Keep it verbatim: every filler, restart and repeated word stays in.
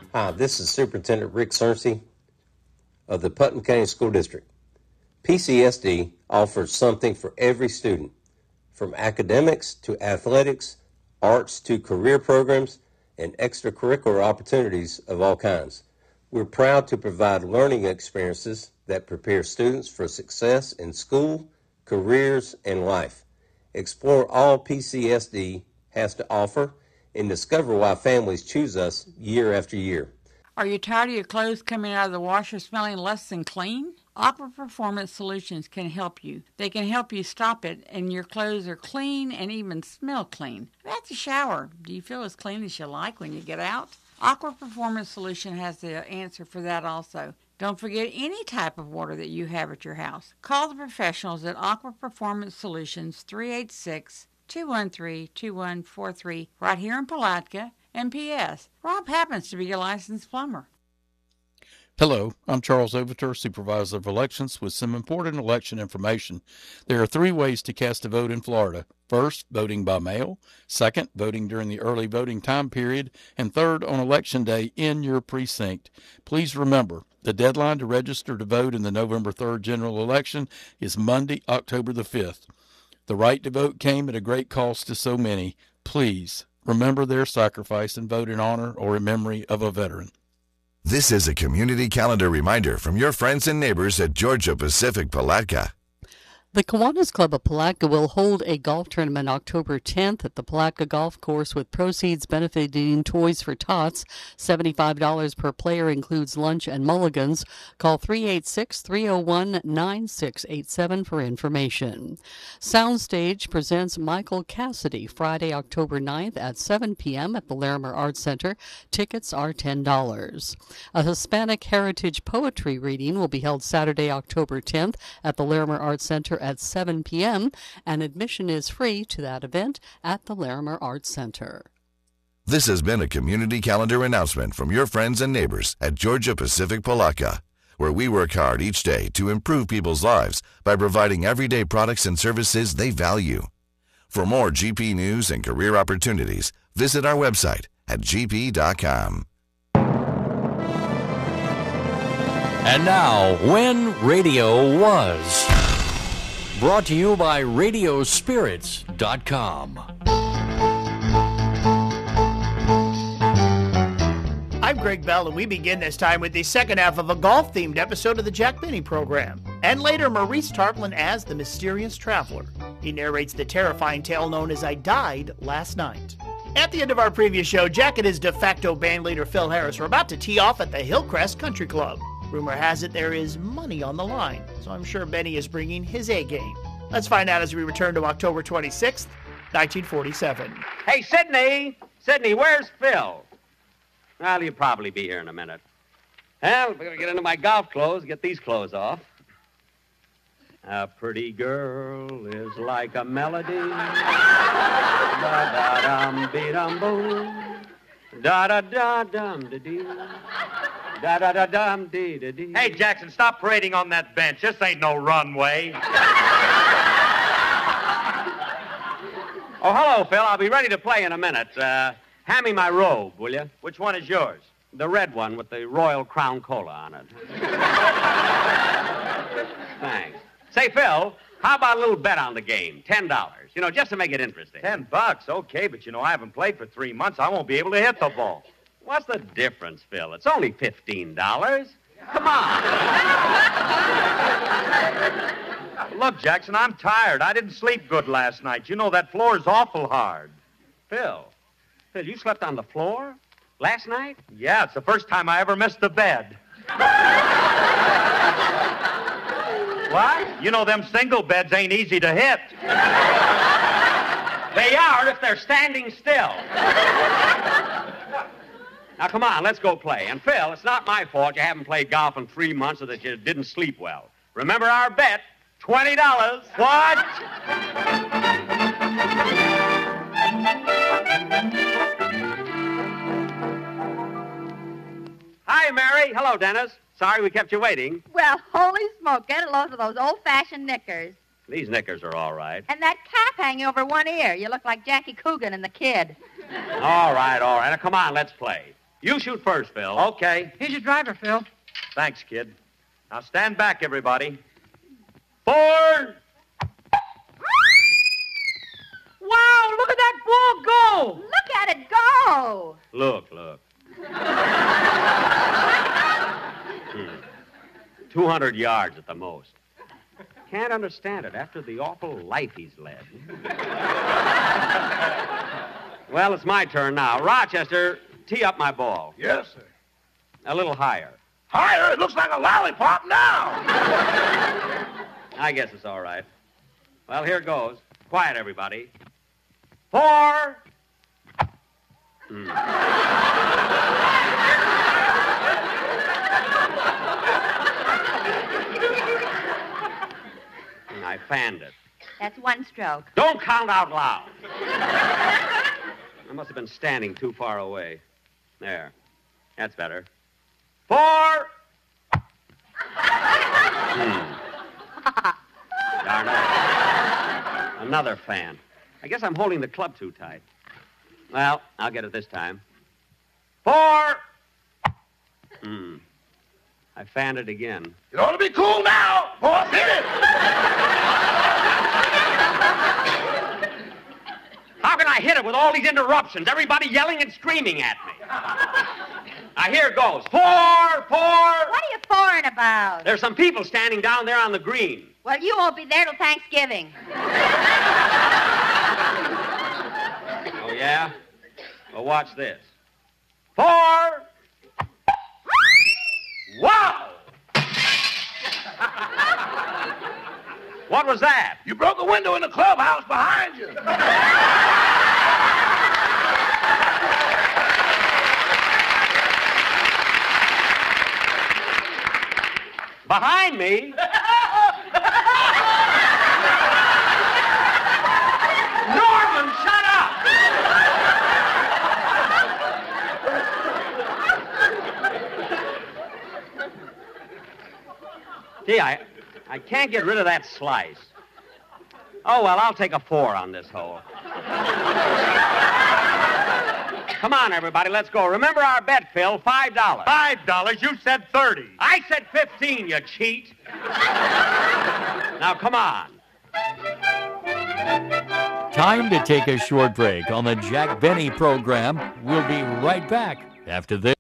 Hi, this is Superintendent Rick Searcy of the Putnam County School District. P C S D offers something for every student, from academics to athletics, arts to career programs, and extracurricular opportunities of all kinds. We're proud to provide learning experiences that prepare students for success in school, careers, and life. Explore all P C S D has to offer and discover why families choose us year after year. Are you tired of your clothes coming out of the washer smelling less than clean? Aqua Performance Solutions can help you. They can help you stop it, and your clothes are clean and even smell clean. At the shower, do you feel as clean as you like when you get out? Aqua Performance Solution has the answer for that also. Don't forget any type of water that you have at your house. Call the professionals at Aqua Performance Solutions, three eight six, two one three, two one four three, right here in Palatka. And P S Rob happens to be a licensed plumber. Hello, I'm Charles Overture, Supervisor of Elections, with some important election information. There are three ways to cast a vote in Florida. First, voting by mail. Second, voting during the early voting time period. And third, on Election Day in your precinct. Please remember, the deadline to register to vote in the November third general election is Monday, October the fifth. The right to vote came at a great cost to so many. Please remember their sacrifice and vote in honor or in memory of a veteran. This is a community calendar reminder from your friends and neighbors at Georgia Pacific Palatka. The Kiwanis Club of Palatka will hold a golf tournament October tenth at the Palatka Golf Course with proceeds benefiting Toys for Tots. seventy-five dollars per player includes lunch and mulligans. Call three eight six, three oh one, nine six eight seven for information. Soundstage presents Michael Cassidy Friday, October ninth at seven p.m. at the Larimer Arts Center. Tickets are ten dollars. A Hispanic Heritage Poetry reading will be held Saturday, October tenth at the Larimer Arts Center at seven p.m., and admission is free to that event at the Larimer Arts Center. This has been a community calendar announcement from your friends and neighbors at Georgia Pacific Palatka, where we work hard each day to improve people's lives by providing everyday products and services they value. For more G P news and career opportunities, visit our website at g p dot com. And now, When Radio Was. Brought to you by radio spirits dot com. I'm Greg Bell, and we begin this time with the second half of a golf-themed episode of the Jack Benny program. And later, Maurice Tarplin as the mysterious traveler. He narrates the terrifying tale known as I Died Last Night. At the end of our previous show, Jack and his de facto band leader Phil Harris were about to tee off at the Hillcrest Country Club. Rumor has it there is money on the line, so I'm sure Benny is bringing his A-game. Let's find out as we return to October twenty-sixth, nineteen forty-seven. Hey, Sydney! Sydney, where's Phil? Well, he'll probably be here in a minute. Well, I'm going to get into my golf clothes, get these clothes off. A pretty girl is like a melody. Da-da-dum-be-dum-boom. Da-da-da-dum-da-dee. Da-da-da-dum-dee-da-dee. Hey, Jackson, stop parading on that bench. This ain't no runway. Oh, hello, Phil. I'll be ready to play in a minute. Uh, hand me my robe, will you? Which one is yours? The red one with the Royal Crown Cola on it. Thanks. Say, Phil, how about a little bet on the game? Ten dollars. You know, just to make it interesting. Ten bucks? Okay, but you know, I haven't played for three months. I won't be able to hit the ball. What's the difference, Phil? It's only fifteen dollars. Come on. Look, Jackson, I'm tired. I didn't sleep good last night. You know, that floor is awful hard. Phil, Phil, you slept on the floor last night? Yeah, it's the first time I ever missed the bed. What? You know, them single beds ain't easy to hit. They are if they're standing still. Now, come on, let's go play. And, Phil, it's not my fault you haven't played golf in three months or that you didn't sleep well. Remember our bet, twenty dollars. What? Hi, Mary. Hello, Dennis. Sorry we kept you waiting. Well, holy smoke, get a load of those old-fashioned knickers. These knickers are all right. And that cap hanging over one ear. You look like Jackie Coogan and the Kid. All right, all right. Now, come on, let's play. You shoot first, Phil. Okay. Here's your driver, Phil. Thanks, kid. Now stand back, everybody. Four. Wow, look at that ball go! Look at it go. Look, look. hmm. two hundred yards at the most. Can't understand it after the awful life he's led. Well, it's my turn now. Rochester, tee up my ball. Yes, sir. A little higher. Higher? It looks like a lollipop now. I guess it's all right. Well, here goes. Quiet, everybody. Four. Hmm. I fanned it. That's one stroke. Don't count out loud. I must have been standing too far away. There. That's better. Four. hmm. Darn it. Another fan. I guess I'm holding the club too tight. Well, I'll get it this time. Four. Hmm. I fanned it again. You ought to be cool now. Boy, hit it. How can I hit it with all these interruptions? Everybody yelling and screaming at me. Now, here it goes. Four, four. What are you foreign about? There's some people standing down there on the green. Well, you won't be there till Thanksgiving. Oh, yeah? Well, watch this. Four. Wow! What was that? You broke a window in the clubhouse behind you. Behind me? Norman, shut up! Gee, I, I can't get rid of that slice. Oh, well, I'll take a four on this hole. Come on, everybody, let's go. Remember our bet, Phil, five dollars. Five dollars? You said thirty. I said fifteen, you cheat. Now, come on. Time to take a short break on the Jack Benny program. We'll be right back after this.